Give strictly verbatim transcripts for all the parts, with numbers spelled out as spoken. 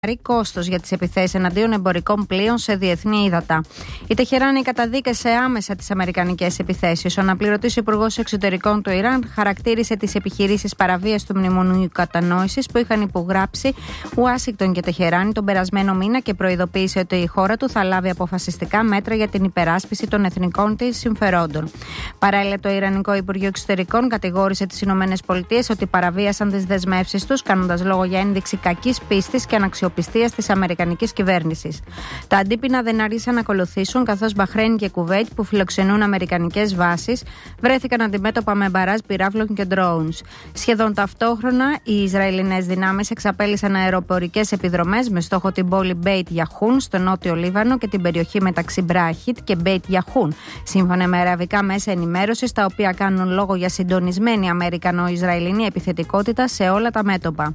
κόστος για τις επιθέσεις εναντίον εμπορικών πλοίων σε διεθνή ύδατα. Η Τεχεράνη καταδίκασε άμεσα τις αμερικανικές επιθέσεις. Ο αναπληρωτής υπουργός εξωτερικών του Ιράν χαρακτήρισε τις επιχειρήσεις παραβίασης του Μνημονίου Κατανόησης που είχαν υπογράψει Ουάσιγκτον και Τεχεράνη τον περασμένο μήνα και προειδοποίησε ότι η χώρα του θα λάβει αποφασιστικά μέτρα για την υπεράσπιση των εθνικών της συμφερόντων. Παράλληλα, το Ιρανικό Υπουργείο Εξωτερικών κατηγόρησε τις ΗΠΑ ότι παραβίασαν τις δεσμεύσεις τους, κάνοντας λόγο για ένδειξη κακής πίστης και αναξιοπιστίας της αμερικανικής κυβέρνησης. Τα αντίπεινα δεν άργησαν να ακολουθήσουν, καθώς Μπαχρέιν και Κουβέιτ, που φιλοξενούν αμερικανικές βάσεις, βρέθηκαν αντιμέτωπα με μπαράζ πυράβλων και drones. Σχεδόν ταυτόχρονα, οι Ισραηλινές δυνάμεις εξαπέλυσαν αεροπορικές επιδρομές με στόχο την πόλη Μπέιτ Γιαχούν στο νότιο Λίβανο και την περιοχή μεταξύ Μπράχιτ και Μπέιτ Γιαχούν, σύμφωνα με αραβικά μέσα ενημέρωσης, τα οποία κάνουν λόγο για συντονισμένη αμερικανο-ισραηλινή επιθετικότητα σε όλα τα μέτωπα.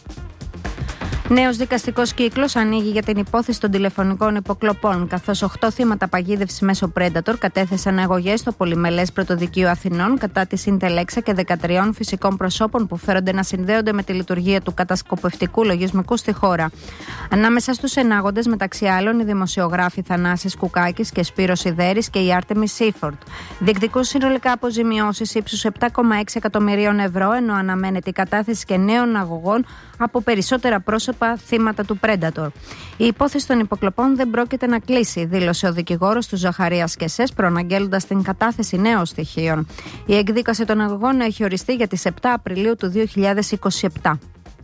Νέος δικαστικός κύκλος ανοίγει για την υπόθεση των τηλεφωνικών υποκλοπών, καθώς οκτώ θύματα παγίδευσης μέσω Predator κατέθεσαν αγωγές στο Πολυμελές Πρωτοδικείο Αθηνών κατά της Συντελέξα και δεκατριών φυσικών προσώπων που φέρονται να συνδέονται με τη λειτουργία του κατασκοπευτικού λογισμικού στη χώρα. Ανάμεσα στους ενάγοντες, μεταξύ άλλων, οι δημοσιογράφοι Θανάσης Κουκάκης και Σπύρος Ιδέρης και η Άρτεμις Σίφορντ. Διεκδικούν συνολικά αποζημιώσεις ύψους επτά κόμμα έξι εκατομμυρίων ευρώ, ενώ αναμένεται η κατάθεση και νέων αγωγών από περισσότερα πρόσωπα θύματα του Predator. Η υπόθεση των υποκλοπών δεν πρόκειται να κλείσει, δήλωσε ο δικηγόρος του Ζαχαρίας Κεσές, προαναγγέλλοντας την κατάθεση νέων στοιχείων. Η εκδίκαση των αγωγών έχει οριστεί για τις επτά Απριλίου του δύο χιλιάδες είκοσι επτά.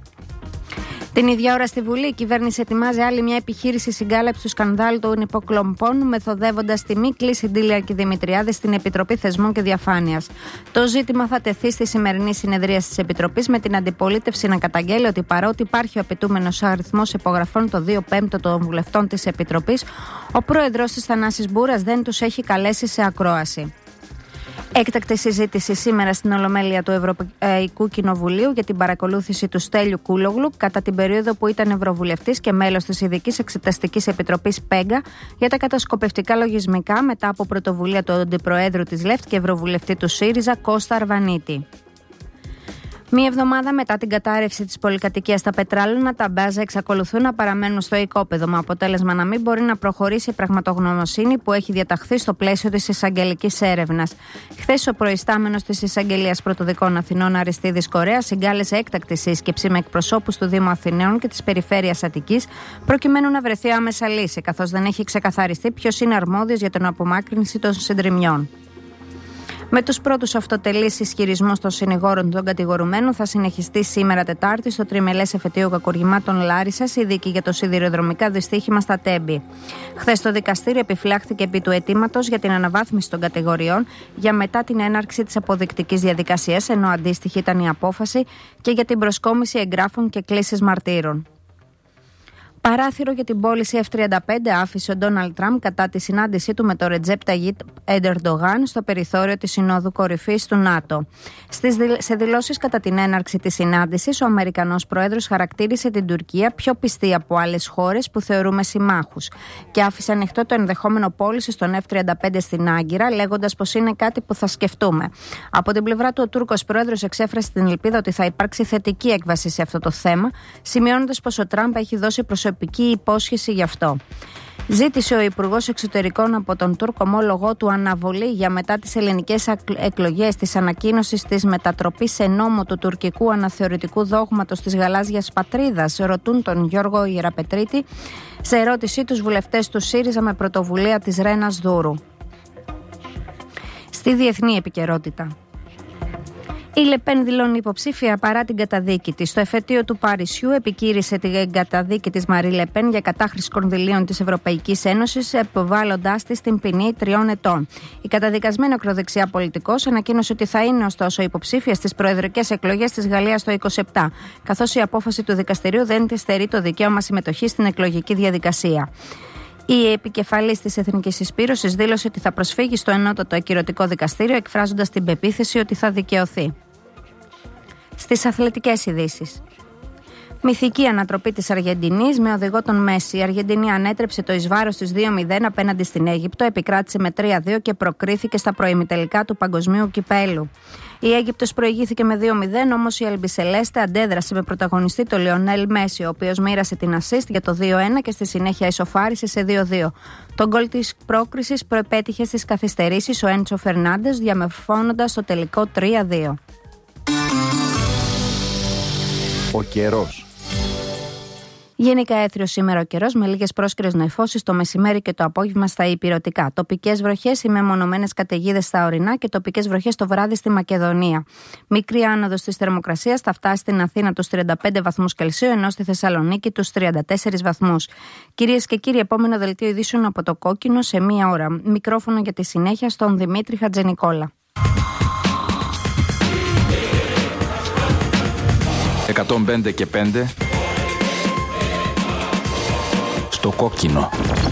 Την ίδια ώρα στη Βουλή, η κυβέρνηση ετοιμάζει άλλη μια επιχείρηση συγκάλυψης του σκανδάλου των υποκλοπών, μεθοδεύοντας τη μη κλίση Ντίλια και Δημητριάδη στην Επιτροπή Θεσμών και Διαφάνειας. Το ζήτημα θα τεθεί στη σημερινή συνεδρία της Επιτροπής, με την αντιπολίτευση να καταγγέλει ότι παρότι υπάρχει ο απαιτούμενος αριθμός υπογραφών, το δύο πέμπτο των βουλευτών της Επιτροπής, ο πρόεδρος της Θανάσης Μπούρας δεν τους έχει καλέσει σε ακρόαση. Έκτακτη συζήτηση σήμερα στην Ολομέλεια του Ευρωπαϊκού Κοινοβουλίου για την παρακολούθηση του Στέλιου Κούλογλου κατά την περίοδο που ήταν Ευρωβουλευτής και μέλος της Ειδικής Εξεταστικής Επιτροπής ΠΕΓΑ για τα κατασκοπευτικά λογισμικά, μετά από πρωτοβουλία του Αντιπροέδρου της ΛΕΦΤ και Ευρωβουλευτή του ΣΥΡΙΖΑ Κώστα Αρβανίτη. Μία εβδομάδα μετά την κατάρρευση της πολυκατοικίας στα Πετράλωνα, τα μπάζα εξακολουθούν να παραμένουν στο οικόπεδο, με αποτέλεσμα να μην μπορεί να προχωρήσει η πραγματογνωμοσύνη που έχει διαταχθεί στο πλαίσιο της εισαγγελικής έρευνας. Χθες, ο προϊστάμενος της Εισαγγελίας Πρωτοδικών Αθηνών, Αριστίδης Κορέας, συγκάλεσε έκτακτη σύσκεψη με εκπροσώπους του Δήμου Αθηναίων και της Περιφέρειας Αττικής, προκειμένου να βρεθεί άμεσα λύση, καθώς δεν έχει ξεκαθαριστεί ποιος είναι αρμόδιος για την απομάκρυνση των συντριμιών. Με τους πρώτους αυτοτελείς ισχυρισμούς των συνηγόρων των κατηγορουμένων θα συνεχιστεί σήμερα Τετάρτη στο τριμελές εφετείο κακουργημάτων Λάρισσας η δίκη για το σιδηροδρομικά δυστύχημα στα Τέμπη. Χθες το δικαστήριο επιφυλάχθηκε επί του αιτήματος για την αναβάθμιση των κατηγοριών για μετά την έναρξη της αποδεικτικής διαδικασίας, ενώ αντίστοιχη ήταν η απόφαση και για την προσκόμιση εγγράφων και κλήσεις μαρτύρων. Παράθυρο για την πώληση εφ τριάντα πέντε άφησε ο Ντόναλντ Τραμπ κατά τη συνάντησή του με τον Ρετζέπ Ταγιπ Ερντογάν στο περιθώριο της Συνόδου Κορυφής του ΝΑΤΟ. Στις, σε δηλώσεις κατά την έναρξη της συνάντησης, ο Αμερικανός Πρόεδρος χαρακτήρισε την Τουρκία πιο πιστή από άλλες χώρες που θεωρούμε συμμάχους και άφησε ανοιχτό το ενδεχόμενο πώληση των εφ τριάντα πέντε στην Άγκυρα, λέγοντας πως είναι κάτι που θα σκεφτούμε. Από την πλευρά του, ο Τούρκος Πρόεδρος εξέφρασε την ελπίδα ότι θα υπάρξει θετική έκβαση σε αυτό το θέμα, σημειώνοντας πως ο Τραμπ έχει δώσει προσωπική υπόσχεση γι' αυτό. Ζήτησε ο Υπουργός Εξωτερικών από τον Τούρκο ομόλογό του αναβολή για μετά τις ελληνικές εκλογές της ανακοίνωσης της μετατροπής σε νόμο του τουρκικού αναθεωρητικού δόγματος της γαλάζιας πατρίδας, ρωτούν τον Γιώργο Ιεραπετρίτη σε ερώτησή τους βουλευτές του ΣΥΡΙΖΑ με πρωτοβουλία της Ρένας Δούρου. Στη διεθνή επικαιρότητα. Η Λεπέν δηλώνει υποψήφια παρά την καταδίκη της. Στο εφετείο του Παρισιού επικήρυσε την καταδίκη της Μαρί Λεπέν για κατάχρηση κονδυλίων της Ευρωπαϊκής Ένωσης, επιβάλλοντάς της την ποινή τριών ετών. Η καταδικασμένη ακροδεξιά πολιτικός ανακοίνωσε ότι θα είναι ωστόσο υποψήφια στις προεδρικές εκλογές της Γαλλίας το είκοσι επτά, καθώς η απόφαση του δικαστηρίου δεν της στερεί το δικαίωμα συμμετοχής στην εκλογική διαδικασία. Η επικεφαλής της Εθνικής Συσπήρωσης δήλωσε ότι θα προσφύγει στο Ενότατο Ακυρωτικό Δικαστήριο, εκφράζοντας την πεποίθηση ότι θα δικαιωθεί. Στις αθλητικές ειδήσεις. Μυθική ανατροπή της Αργεντινής με οδηγό τον Μέση. Η Αργεντινή ανέτρεψε το εις βάρος της δύο μηδέν απέναντι στην Αίγυπτο, επικράτησε με τρία δύο και προκρίθηκε στα προημιτελικά του Παγκοσμίου Κυπέλου. Η Αίγυπτος προηγήθηκε με δύο μηδέν, όμως η Αλμπισελέστε αντέδρασε με πρωταγωνιστή τον Λεωνέλ Μέση, ο οποίος μοίρασε την assist για το δύο ένα και στη συνέχεια ισοφάρισε σε δύο δύο. Το γκολ της πρόκρισης προεπέτυχε στις καθυστερήσεις ο Έντσο Φερνάντες, διαμορφώνοντας το τελικό τρία δύο. Ο καιρός. Γενικά έθριος σήμερα ο καιρός με λίγες πρόσκαιρες νεφώσεις το μεσημέρι και το απόγευμα στα ηπειρωτικά. Τοπικές βροχές ή μεμονωμένες καταιγίδες στα ορεινά και τοπικές βροχές το βράδυ στη Μακεδονία. Μικρή άνοδος της θερμοκρασίας θα φτάσει στην Αθήνα τους τριάντα πέντε βαθμούς Κελσίου, ενώ στη Θεσσαλονίκη τους τριάντα τέσσερις βαθμούς. Κυρίες και κύριοι, επόμενο δελτίο ειδήσεων από το Κόκκινο σε μία ώρα. Μικρόφωνο για τη συνέχεια στον Δημήτρη Χατζενικόλα. εκατόν πέντε και πέντε στο Κόκκινο.